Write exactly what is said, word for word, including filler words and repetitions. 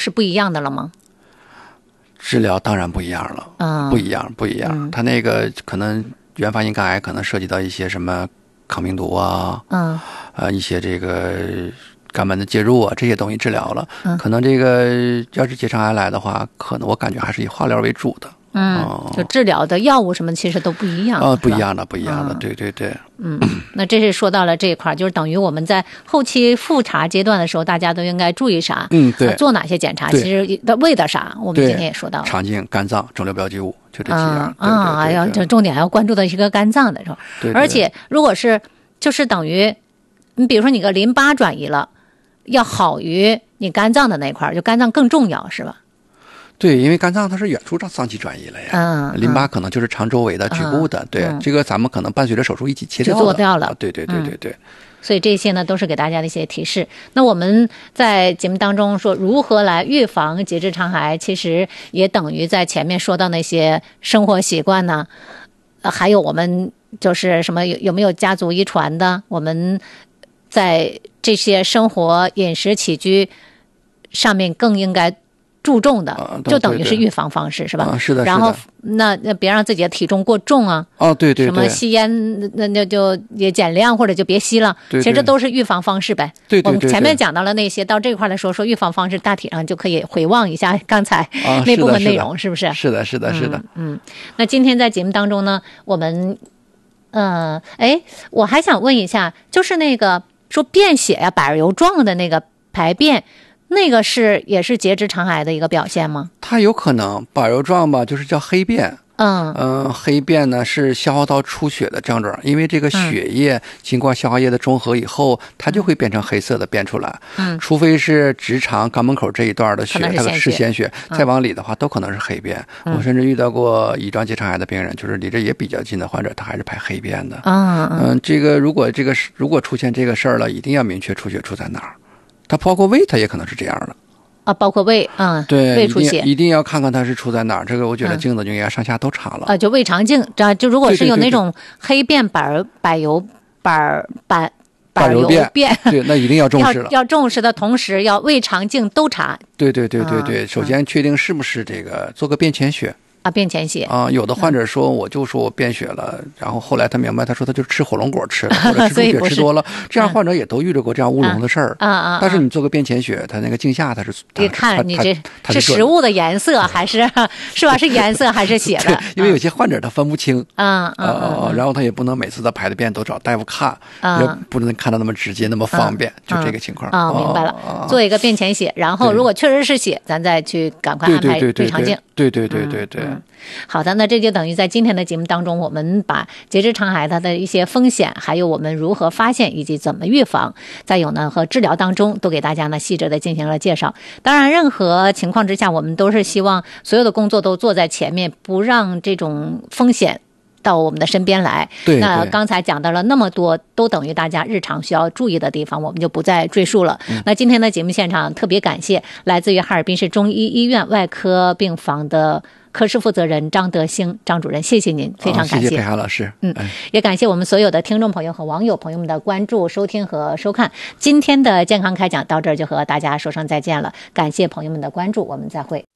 是不一样的了吗？ 治疗当然不一样了，嗯，不一样，不一样。嗯、它那个可能原发性肝癌可能涉及到一些什么抗病毒啊，嗯，呃，一些这个肝门的介入啊，这些东西治疗了。嗯，可能这个要是结肠癌来的话，可能我感觉还是以化疗为主的。 嗯，就治疗的药物什么其实都不一样。 哦，不一样的，不一样的，嗯、对对对。 嗯，那这是说到了这一块，就是等于我们在后期复查阶段的时候，大家都应该注意啥？ 嗯，对， 做哪些检查？其实为的啥？我们今天也说到了， 肠镜、肝脏、肿瘤标记物，就这几样。 啊啊，要这重点要关注的一个肝脏的时候。 对，对而且如果是就是等于，你比如说你个淋巴转移了，要好于你肝脏的那块，就肝脏更重要，是吧？ 对，因为肝脏它是远处脏器转移了呀， 嗯， 淋巴可能就是肠周围的、局部的， 嗯、 对、嗯，这个咱们可能伴随着手术一起切掉就做掉了， 啊、对对对对对、嗯。 所以这些呢都是给大家的一些提示。那我们在节目当中说如何来预防结直肠癌，其实也等于在前面说到那些生活习惯呢，呃，还有我们就是什么有有没有家族遗传的，我们在这些生活饮食起居上面更应该注重的， 啊、 就等于是预防方式，是吧？ 啊、是的。 然后那那别让自己的体重过重啊。 哦，对对对。 什么吸烟，那那就也减量，或者就别吸了。 对对， 其实这都是预防方式呗。 对对 对, 对, 对。 我们前面讲到了那些，到这块来说说预防方式，大体上就可以回望一下刚才那部分内容， 啊、 是, 是不是？ 是的，是的，是的。 嗯。嗯，那今天在节目当中呢，我们，呃，哎，我还想问一下，就是那个说便血呀、柏油状的那个排便。那个是也是结直肠癌的一个表现吗？ 它有可能柏油状吧，就是叫黑便。 嗯嗯、呃，黑便呢是消耗道出血的症状，因为这个血液经过消化液的中和以后，嗯、它就会变成黑色的便出来。嗯，除非是直肠肛门口这一段的血，它是鲜血，再往里的话都可能是黑便。嗯、我甚至遇到过乙状结肠癌的病人，就是离这也比较近的患者，他还是排黑便的。 嗯嗯，这个如果这个如果出现这个事儿了，一定要明确出血出在哪儿。它包括胃，它也可能是这样的啊，包括胃，嗯， 对， 胃出血， 一定, 一定要看看它是出在哪儿。这个我觉得镜子就应该上下都查了、 嗯、啊，就胃肠镜，这就如果是有那种黑便柏柏油柏柏柏油便， 对，那一定要重视了。 要, 要重视的同时，要胃肠镜都查。 对对对对对，嗯、首先确定是不是这个做个便潜血。 啊，便潜血啊，有的患者说我就说我便血了、嗯，然后后来他明白，他说他就吃火龙果吃了，或者吃猪血吃多了，这样患者也都遇着过这样乌龙的事儿。 啊啊！ 但是你做个便潜血，他那个镜下他是你看你这是食物的颜色还是是吧？是颜色还是血的？ 因为有些患者他分不清啊啊，然后他也不能每次他排的便都找大夫看，也不能看到那么直接那么方便，就这个情况啊。明白了，做一个便潜血，然后如果确实是血，咱再去赶快安排胃肠镜。 对对对对对。 好的，那这就等于在今天的节目当中，我们把结直肠癌它的一些风险，还有我们如何发现以及怎么预防，再有呢和治疗当中，都给大家呢细致的进行了介绍。当然，任何情况之下，我们都是希望所有的工作都做在前面，不让这种风险到我们的身边来。 对， 那刚才讲到了那么多，都等于大家日常需要注意的地方，我们就不再赘述了。嗯、那今天的节目现场特别感谢来自于哈尔滨市中医医院外科病房的科室负责人张德兴张主任，谢谢您，非常感谢。 哦、谢谢裴涵老师。 嗯，也感谢我们所有的听众朋友和网友朋友们的关注、收听和收看。今天的健康开讲到这儿就和大家说声再见了，感谢朋友们的关注，我们再会。